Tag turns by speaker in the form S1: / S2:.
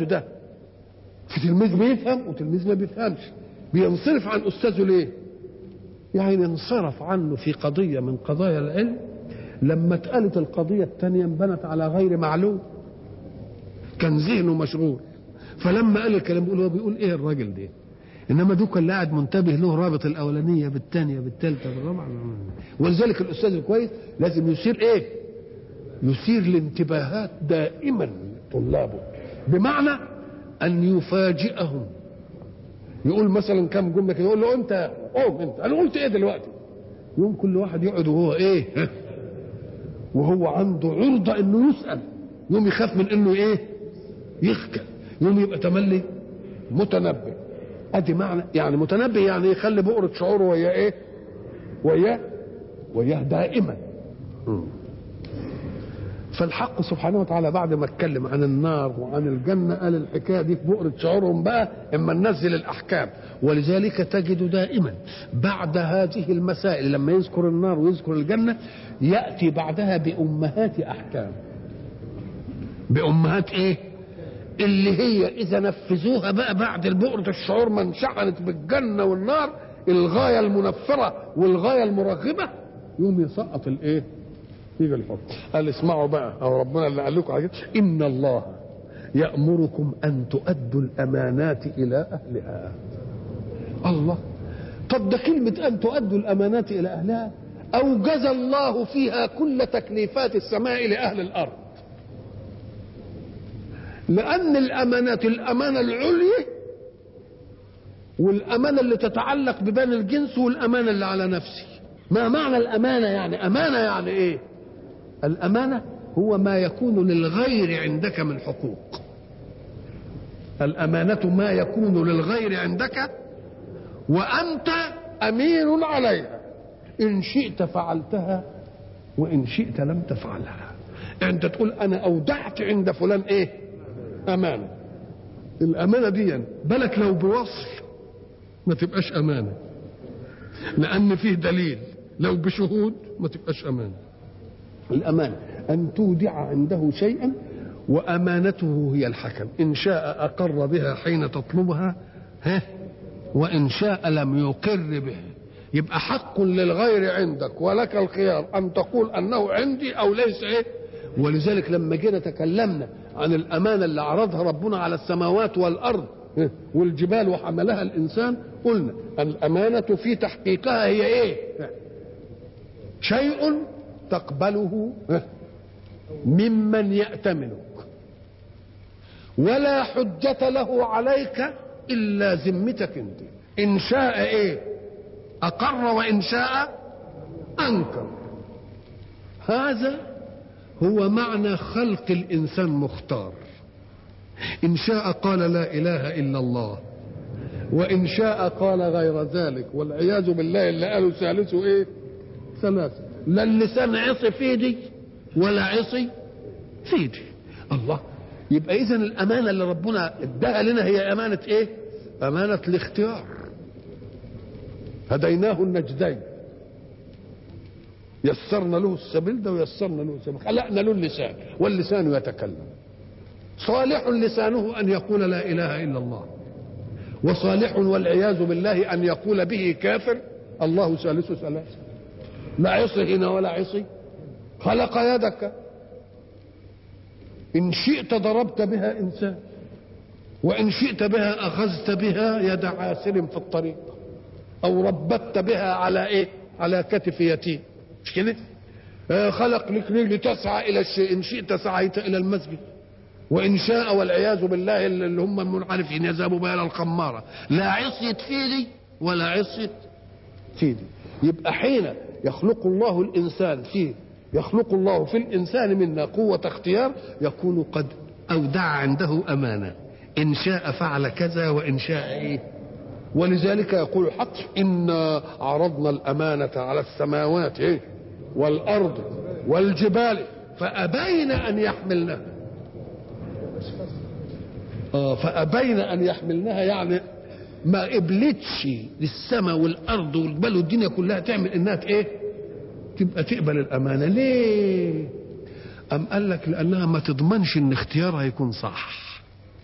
S1: أستاذه ده. في تلميذ بيفهم وتلميذ ما بيفهمش، بينصرف عن أستاذه ليه؟ يعني انصرف عنه في قضية من قضايا العلم، لما اتقالت القضية الثانية انبنت على غير معلوم، كان ذهنه مشغول، فلما قال الكلام هو بيقول ايه الراجل ده؟ انما دوك اللي قاعد منتبه له رابط الاولانيه بالثانيه بالثالثه بالرابعه. ولذلك الاستاذ الكويس لازم يثير ايه؟ يثير الانتباهات دائما طلابه، بمعنى ان يفاجئهم. يقول مثلا كم جمله كده، يقول له انت قوم انت، انا قلت ايه دلوقتي؟ يوم كل واحد يقعد وهو ايه؟ وهو عنده عرضه انه يسال، يوم يخاف من انه ايه؟ يخجل، يوم يبقى تملي متنبه. ادي معنى يعني متنبه، يعني يخلي بؤرة شعوره وياه ايه؟ وياه دائما. فالحق سبحانه وتعالى بعد ما اتكلم عن النار وعن الجنة قال الحكاية دي في بؤرة شعورهم بقى اما ننزل الاحكام. ولذلك تجد دائما بعد هذه المسائل لما يذكر النار ويذكر الجنة يأتي بعدها بأمهات احكام. بأمهات ايه؟ اللي هي اذا نفذوها بقى بعد البؤرة الشعور ما انشحنت بالجنة والنار الغاية المنفرة والغاية المرغبة، يوم يسقط الايه؟ يجي الحكم. قال اسمعوا بقى، او ربنا اللي قال لكم على ان الله يأمركم ان تؤدوا الامانات الى اهلها. الله، طب ده كلمة ان تؤدوا الامانات الى اهلها اوجز الله فيها كل تكليفات السماء لاهل الارض، لأن الأمانات الأمانة العليا والأمانة اللي تتعلق ببني الجنس والأمانة اللي على نفسي. ما معنى الأمانة؟ يعني أمانة يعني إيه؟ الأمانة هو ما يكون للغير عندك من حقوق. الأمانة ما يكون للغير عندك وأنت أمين عليها، إن شئت فعلتها وإن شئت لم تفعلها. أنت تقول أنا أودعت عند فلان إيه؟ أمانة. الأمانة دي بالك لو بوصل ما تبقاش أمانة، لأن فيه دليل. لو بشهود ما تبقاش أمانة. الأمانة أن تودع عنده شيئا وأمانته هي الحكم، إن شاء أقر بها حين تطلبها وإن شاء لم يقر بها. يبقى حق للغير عندك ولك الخيار أن تقول أنه عندي أو ليس إيه. ولذلك لما جينا تكلمنا عن الأمانة اللي عرضها ربنا على السماوات والأرض والجبال وحملها الإنسان، قلنا الأمانة في تحقيقها هي إيه؟ شيء تقبله ممن يأتمنك ولا حجة له عليك إلا ذمتك أنت. إن شاء إيه؟ أقر وإن شاء أنكر. هذا هو معنى خلق الإنسان مختار. إن شاء قال لا إله إلا الله وإن شاء قال غير ذلك، والعياذ بالله اللي قالوا ثالثه إيه؟ ثلاثة. لا اللسان عصي في دي ولا عصي في دي. الله، يبقى إذن الأمانة اللي ربنا اداها لنا هي أمانة إيه؟ أمانة الاختيار. هديناه النجدين، يسرنا له السبيل ده ويسرنا له السبيل، خلقنا له اللسان واللسان يتكلم. صالح لسانه أن يقول لا إله إلا الله، وصالح والعياذ بالله أن يقول به كافر الله ثالث ثلاثة. لا عصي هنا ولا عصي. خلق يدك، إن شئت ضربت بها إنسان وإن شئت بها أخذت بها يد عاسر في الطريق أو ربطت بها على إيه؟ على كتف يتيم، مش كده؟ خلق لك رجل تسعى إلى الشيء، إن شئت سعيت إلى المسجد وإن شاء والعياذ بالله اللي هم المنحرفين يذهبوا بها إلى الخمارة. لا عصيت في دي ولا عصيت في دي. يبقى حين يخلق الله الإنسان فيه، يخلق الله في الإنسان منا قوة اختيار، يكون قد أودع عنده أمانة، إن شاء فعل كذا وإن شاء إيه. ولذلك يقول الحق إنا عرضنا الأمانة على السماوات إيه؟ والأرض والجبال فأبين أن يحملنها. فأبين أن يحملنها يعني ما قبلتش للسماء والأرض والجبال والدنيا كلها تعمل إنها إيه؟ تبقى تقبل الأمانة. ليه؟ أم قال لك لأنها ما تضمنش إن اختيارها يكون صح.